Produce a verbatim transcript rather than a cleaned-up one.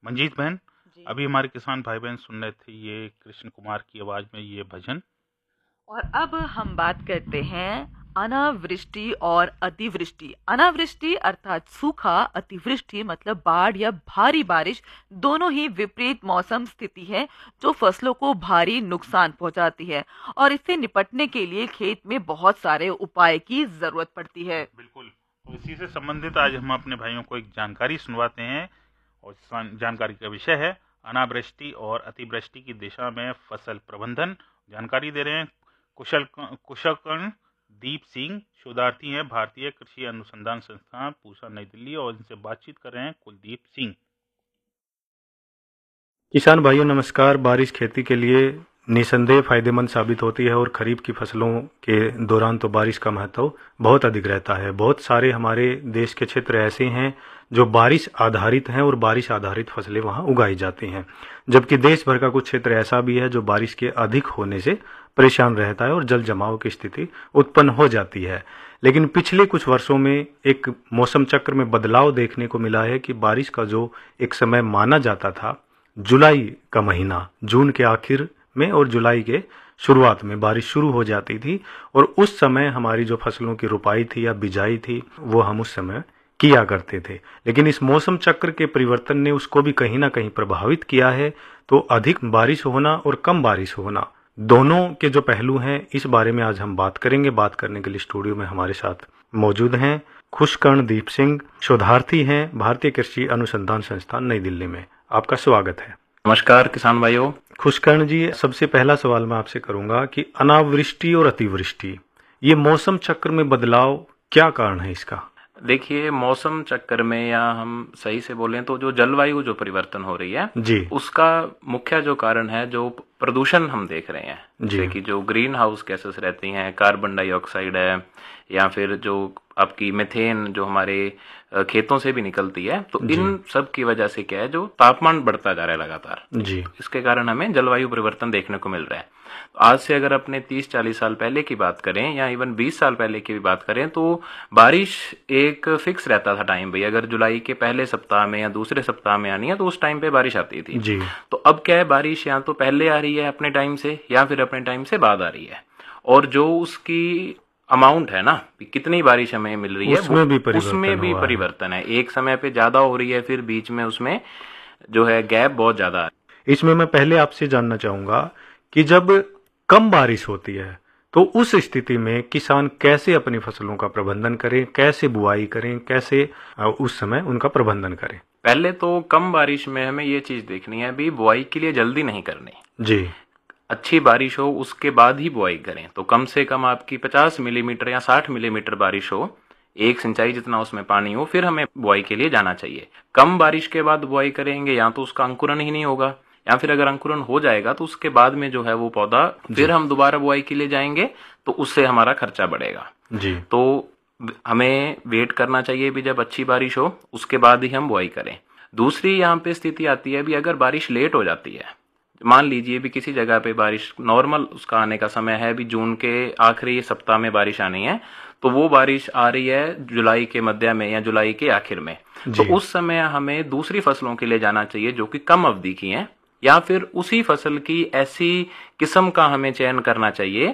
मंजीत बहन, जी। अभी हमारे किसान भाई बहन सुन रहे थे ये कृष्ण कुमार की आवाज में ये भजन। और अब हम बात करते हैं अनावृष्टि और अतिवृष्टि। अनावृष्टि अर्थात सूखा, अतिवृष्टि मतलब बाढ़ या भारी बारिश, दोनों ही विपरीत मौसम स्थिति है जो फसलों को भारी नुकसान पहुंचाती है और इससे निपटने के लिए खेत में बहुत सारे उपाय की जरूरत पड़ती है। बिल्कुल, तो इसी से संबंधित आज हम अपने भाइयों को एक जानकारी सुनवाते हैं और सान- जानकारी का विषय है अनावृष्टि और अतिवृष्टि की दिशा में फसल प्रबंधन। जानकारी दे रहे हैं कुशल कुशलकर्ण दीप सिंह, शोधार्थी हैं भारतीय कृषि अनुसंधान संस्थान पूसा नई दिल्ली, और इनसे बातचीत कर रहे हैं कुलदीप सिंह। किसान भाइयों नमस्कार। बारिश खेती के लिए निसंदेह फायदेमंद साबित होती है और खरीफ की फसलों के दौरान तो बारिश का महत्व बहुत अधिक रहता है। बहुत सारे हमारे देश के क्षेत्र ऐसे हैं जो बारिश आधारित हैं और बारिश आधारित फसलें वहां उगाई जाती हैं, जबकि देश भर का कुछ क्षेत्र ऐसा भी है जो बारिश के अधिक होने से परेशान रहता है और जल जमाव की स्थिति उत्पन्न हो जाती है। लेकिन पिछले कुछ वर्षों में एक मौसम चक्र में बदलाव देखने को मिला है कि बारिश का जो एक समय माना जाता था, जुलाई का महीना, जून के आखिर में और जुलाई के शुरुआत में बारिश शुरू हो जाती थी और उस समय हमारी जो फसलों की रुपाई थी या बिजाई थी वो हम उस समय किया करते थे। लेकिन इस मौसम चक्र के परिवर्तन ने उसको भी कहीं ना कहीं प्रभावित किया है। तो अधिक बारिश होना और कम बारिश होना, दोनों के जो पहलू हैं, इस बारे में आज हम बात करेंगे। बात करने के लिए स्टूडियो में हमारे साथ मौजूद हैं खुशकर्ण दीप सिंह, शोधार्थी हैं भारतीय कृषि अनुसंधान संस्थान नई दिल्ली में। आपका स्वागत है। नमस्कार किसान भाइयों। खुशकर्ण जी, सबसे पहला सवाल मैं आपसे करूंगा कि अनावृष्टि और अतिवृष्टि, ये मौसम चक्र में बदलाव क्या कारण है इसका? देखिए, मौसम चक्कर में, या हम सही से बोलें तो जो जलवायु जो परिवर्तन हो रही है जी, उसका मुख्य जो कारण है जो प्रदूषण हम देख रहे हैं। जैसे कि जो ग्रीन हाउस गैसेस रहती हैं, कार्बन डाइऑक्साइड है, या फिर जो आपकी मीथेन जो हमारे खेतों से भी निकलती है, तो इन सब की वजह से क्या है, जो तापमान बढ़ता जा रहा है लगातार जी, इसके कारण हमें जलवायु परिवर्तन देखने को मिल रहा है। आज से अगर अपने तीस चालीस साल पहले की बात करें या इवन बीस साल पहले की भी बात करें तो बारिश एक फिक्स रहता था टाइम भाई। अगर जुलाई के पहले सप्ताह में या दूसरे सप्ताह में आनी है तो उस टाइम पे बारिश आती थी जी। तो अब क्या है, बारिश या तो पहले आ रही है अपने टाइम से या फिर अपने टाइम से बाद आ रही है, और जो उसकी अमाउंट है ना, कितनी बारिश हमें मिल रही है, उसमें भी परिवर्तन उसमें भी परिवर्तन है। एक समय पे ज्यादा हो रही है, फिर बीच में उसमें जो है गैप बहुत ज्यादा है। इसमें मैं पहले आपसे जानना चाहूंगा कि जब कम बारिश होती है तो उस स्थिति में किसान कैसे अपनी फसलों का प्रबंधन करें, कैसे बुआई करें, कैसे उस समय उनका प्रबंधन करें? पहले तो कम बारिश में हमें ये चीज देखनी है भी, बुआई के लिए जल्दी नहीं करनी जी। अच्छी बारिश हो उसके बाद ही बुआई करें। तो कम से कम आपकी पचास मिलीमीटर या साठ मिलीमीटर बारिश हो, एक सिंचाई जितना उसमें पानी हो, फिर हमें बुआई के लिए जाना चाहिए। कम बारिश के बाद बुआई करेंगे या तो उसका अंकुरण ही नहीं होगा, या फिर अगर अंकुरण हो जाएगा तो उसके बाद में जो है वो पौधा फिर हम दोबारा बुआई के लिए जाएंगे तो उससे हमारा खर्चा बढ़ेगा जी। तो हमें वेट करना चाहिए भी, जब अच्छी बारिश हो उसके बाद ही हम बुआई करें। दूसरी यहाँ पे स्थिति आती है भी, अगर बारिश लेट हो जाती है, मान लीजिए भी किसी जगह पे बारिश नॉर्मल उसका आने का समय है भी जून के आखिरी सप्ताह में बारिश आनी है, तो वो बारिश आ रही है जुलाई के मध्य में या जुलाई के आखिर में, तो उस समय हमें दूसरी फसलों के लिए जाना चाहिए जो कि कम अवधि की हैं, या फिर उसी फसल की ऐसी किस्म का हमें चयन करना चाहिए